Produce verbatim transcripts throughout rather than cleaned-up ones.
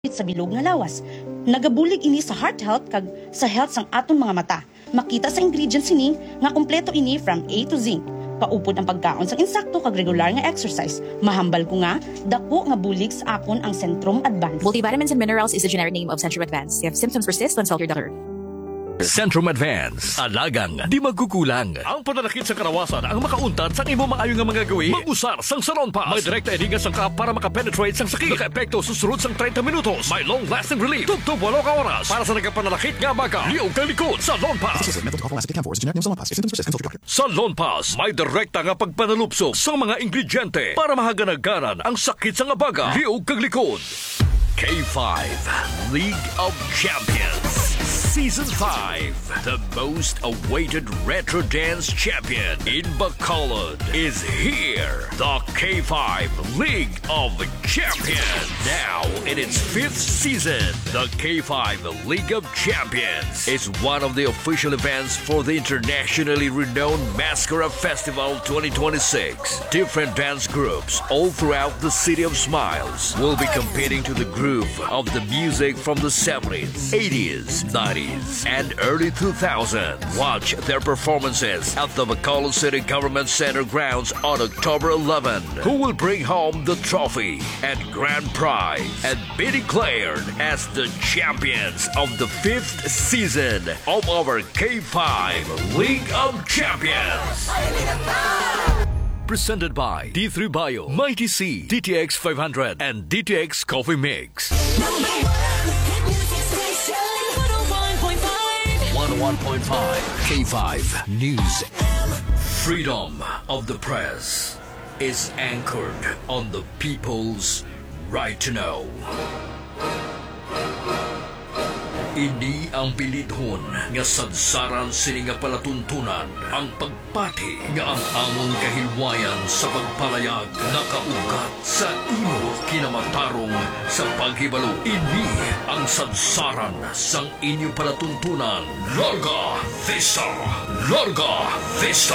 sa bilog nga lawas. Nagabulig ini sa heart health kag sa health sang aton mga mata. Makita sa ingredients ini nga kumpleto ini from A to Z. Paupod ang pagkaon sang insakto kag regular nga exercise. Mahambal ko nga dako nga bulig sa akon ang Centrum Advance. Multivitamins and minerals is the generic name of Centrum Advance. If symptoms persist, consult your doctor. Centrum Advance. Alagang, di magkukulang. Ang pananakit sa karawasan ang makauntad sa imo maayo nga mga gawi. Mag-usar sang Salon Pass. May direkta ediga sang kap para makapenetrate sang sakit. Naka-epekto susunod sang thirty minutos. May long-lasting relief. Tugtog walo ka oras. Para sa nagkapananakit nga baga. Liog kang likod. Salon Pass. Salon Pass. May direkta nga pagpanalupsok sa mga ingrediente para mahaganagaran ang sakit sa nga baga. Liog kang likod. K five League of Champions Season five. The most awaited retro dance champion in Bacolod is here. The K five League of Champions. Now in its fifth season, the K five League of Champions is one of the official events for the internationally renowned Mascara Festival twenty twenty-six. Different dance groups all throughout the City of Smiles will be competing to the groove of the music from the seventies, eighties, nineties, and early two thousands. Watch their performances at the Bacolod City Government Center grounds on October eleventh. Who will bring home the trophy and grand prize and be declared as the champions of the fifth season of our K five League of Champions. Presented by D three Bio, Mighty C, D T X five hundred, and D T X Coffee Mix. one oh one point five K five News. Freedom of the press is anchored on the people's right to know. Ini ang bilidhon nga sadsaran sini nga palatuntunan ang pagpati nga ang among kahilwayan sa pagpalayag nakaugat sa imo kinamatarong sa paghibalo. Ini ang sadsaran sang inyo palatuntunan. Larga Vista! Larga Vista!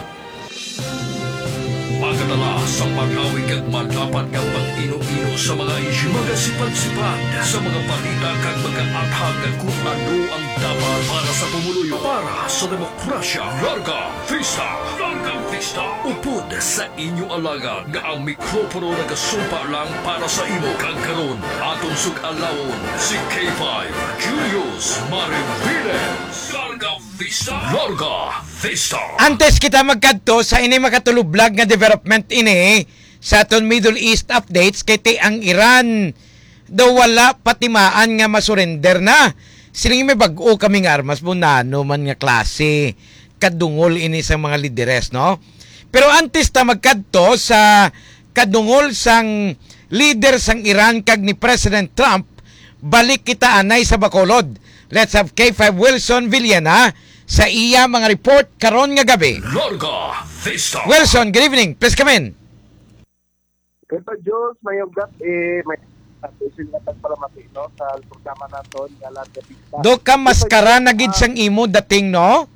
Pagkatala sa paghawig at madapat ng pang-ino-ino sa mga isyu. Magasipad-sipad sa mga balita kag mga athag kung ano ang dapat para sa pumuluyo. Para sa demokrasya. Larga Vista! Larga Vista! Upod sa inyo alaga nga ang mikropono nagasumpa lang para sa imo. Kagkaroon atong sug-alawon si K five Julius Mariviles. Larga Vista! Larga Vista! Antes kita magkadto sa ini makatulublag nga development ini sa aton Middle East updates kay ti ang Iran daw wala patimaan nga masurrender na. Siling may bag-o kaming armas bunano man nga klase kadungol ini sa mga lideres, no? Pero antes ta magkadto sa kadungol sang leader sang Iran kag ni President Trump, balik kita anay sa Bacolod. Let's have K five Wilson Villena sa iya mga report karon nga gabi. Larga Vista! Wilson, good evening. Please come in. Kaya Diyos, may ugat, eh, may isin na tagpalamati, no? Sa programa natin, nga Larga Vista. Do ka maskara na gid sang imo dating, no?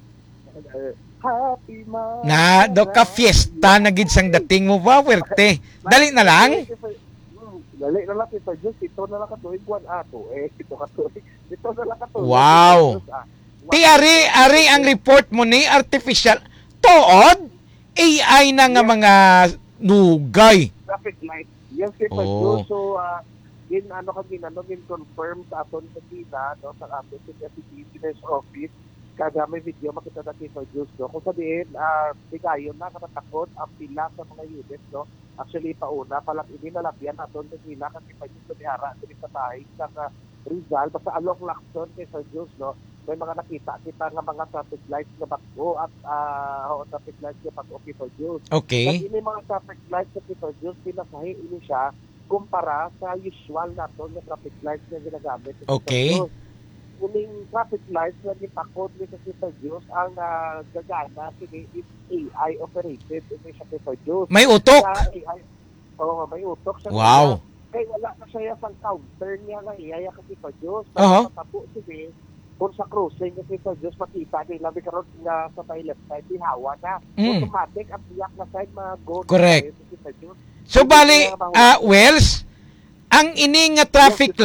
Happy man. Na, do ka fiesta na gid sang dating mo ba, werte? Dali na lang? Dali na lang, Kaya Diyos, ito na lang katuig, one ato. Eh, ito katuig, ito na lang katuig. Wow. Ti ari, ari ang report mo ni artificial. Tood? A I na nga mga nugay. Traffic light. Yes, Kaya Oh. Diyos. So, uh, in ano kami, ano, in confirm sa aton kanina, no, sa aton sa Business Office, kada may video makita natin sa Diyos, no? Kung sabihin, uh, bigayon na katatakot ang pila sa mga unit, no? Actually, pauna, palang ini nalabyan aton kanina kasi pa Diyos kumihara sa patahig sa uh, Rizal, basta along Lacson kay sa Diyos, no? May mga nakita kita nga mga traffic lights na bago at uh, oh, traffic lights na pag okay for Diyos. Okay. Kasi ini mga traffic lights na for Diyos, pinasahi ini siya kumpara sa usual nato na traffic lights na ginagamit. Okay. Kuning traffic lights na gitakot ni sa Kita Diyos ang uh, gagana kini is A I operated ini siya Kita Diyos. May utok. Sa A I, oh, may utok siya. Wow. Kaya wala na siya sa counter niya na iyaya kasi Kita Diyos. Uh-huh. Tapo sige, kung sa crossing kasi Kita Diyos makita nila karon nga sa may left side ihawa na. Mm. Automatic ang biyak na side mga go. Correct. Kita Diyos. So bali, uh, Wells, Ang ini nga traffic